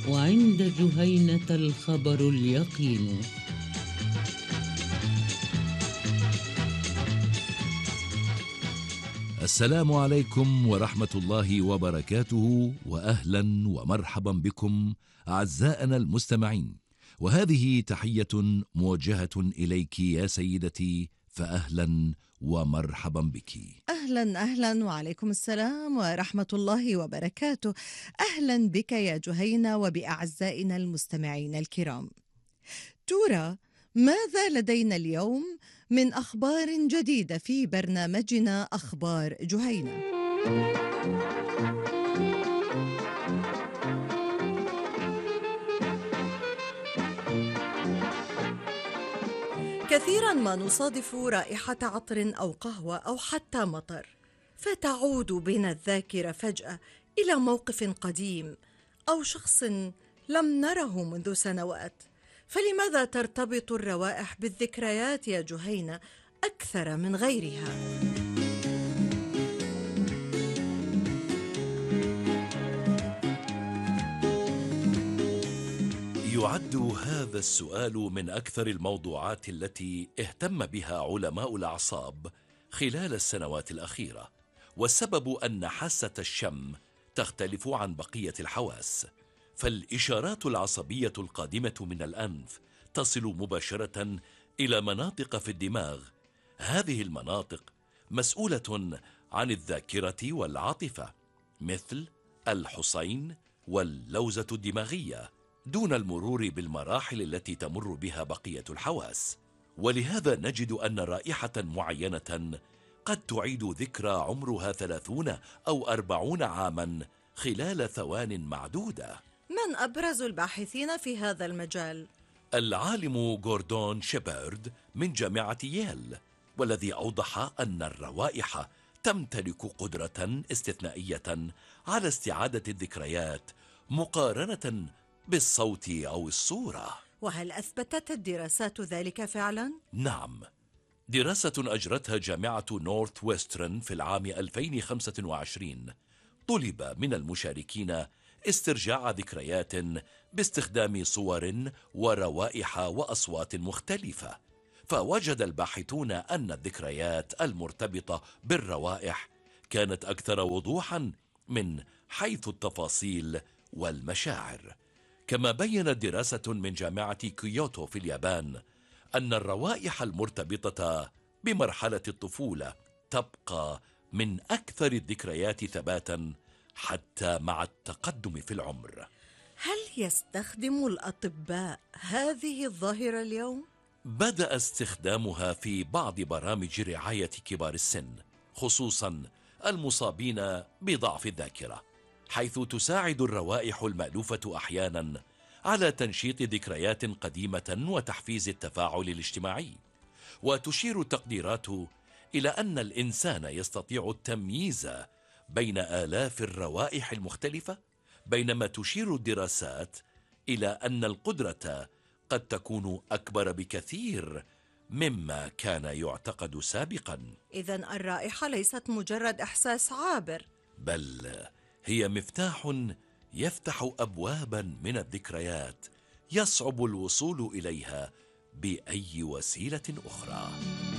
وعند جهينة الخبر اليقين. السلام عليكم ورحمة الله وبركاته، وأهلا ومرحبا بكم أعزائنا المستمعين، وهذه تحية موجهة إليك يا سيدتي، فأهلا ومرحبا بك. أهلا أهلا وعليكم السلام ورحمة الله وبركاته. أهلا بك يا جهينة وبأعزائنا المستمعين الكرام. ترى ماذا لدينا اليوم من أخبار جديدة في برنامجنا أخبار جهينة؟ كثيرا ما نصادف رائحة عطر أو قهوة أو حتى مطر، فتعود بنا الذاكرة فجأة إلى موقف قديم أو شخص لم نره منذ سنوات. فلماذا ترتبط الروائح بالذكريات يا جهينة أكثر من غيرها؟ يعد هذا السؤال من أكثر الموضوعات التي اهتم بها علماء الأعصاب خلال السنوات الأخيرة، والسبب أن حاسة الشم تختلف عن بقية الحواس، فالإشارات العصبية القادمة من الأنف تصل مباشرة إلى مناطق في الدماغ. هذه المناطق مسؤولة عن الذاكرة والعاطفة، مثل الحصين واللوزة الدماغية، دون المرور بالمراحل التي تمر بها بقية الحواس. ولهذا نجد أن رائحة معينة قد تعيد ذكرى عمرها 30 أو 40 عاما خلال ثوان معدودة. من أبرز الباحثين في هذا المجال؟ العالم غوردون شيبرد من جامعة ييل، والذي أوضح أن الروائح تمتلك قدرة استثنائية على استعادة الذكريات مقارنة بالصوت أو الصورة. وهل أثبتت الدراسات ذلك فعلا؟ نعم، دراسة أجرتها جامعة نورث ويسترن في العام 2025 طلب من المشاركين استرجاع ذكريات باستخدام صور وروائح وأصوات مختلفة، فوجد الباحثون أن الذكريات المرتبطة بالروائح كانت أكثر وضوحا من حيث التفاصيل والمشاعر. كما بيّنت دراسة من جامعة كيوتو في اليابان أن الروائح المرتبطة بمرحلة الطفولة تبقى من أكثر الذكريات ثباتا حتى مع التقدم في العمر. هل يستخدم الأطباء هذه الظاهرة اليوم؟ بدأ استخدامها في بعض برامج رعاية كبار السن، خصوصا المصابين بضعف الذاكرة، حيث تساعد الروائح المألوفة أحيانا على تنشيط ذكريات قديمة وتحفيز التفاعل الاجتماعي. وتشير التقديرات إلى أن الإنسان يستطيع التمييز بين آلاف الروائح المختلفة، بينما تشير الدراسات إلى أن القدرة قد تكون أكبر بكثير مما كان يعتقد سابقا. إذن الرائحة ليست مجرد إحساس عابر، بل هي مفتاح يفتح أبوابا من الذكريات يصعب الوصول إليها بأي وسيلة أخرى.